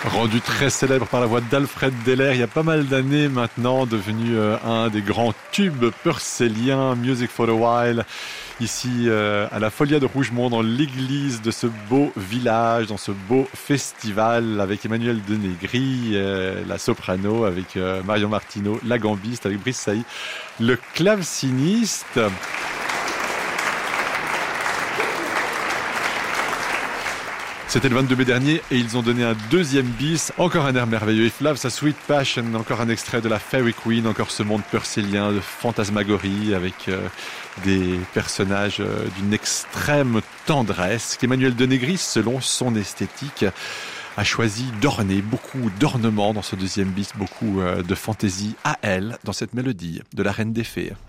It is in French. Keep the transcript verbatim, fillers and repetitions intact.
Rendu très célèbre par la voix d'Alfred Deller il y a pas mal d'années maintenant, devenu euh, un des grands tubes purcelliens, Music for a While, ici euh, à la Folia de Rougemont, dans l'église de ce beau village, dans ce beau festival, avec Emmanuel Denegri, euh, la soprano, avec euh, Marion Martineau, la gambiste, avec Brice Sailly, le claveciniste. C'était le vingt-deux mai dernier et ils ont donné un deuxième bis, encore un air merveilleux. If Love's a Sweet Passion, encore un extrait de la Fairy Queen, encore ce monde purcellien de fantasmagorie avec euh, des personnages euh, d'une extrême tendresse qu'Emmanuel Denegri, selon son esthétique, a choisi d'orner, beaucoup d'ornements dans ce deuxième bis, beaucoup euh, de fantaisie à elle dans cette mélodie de la Reine des Fées.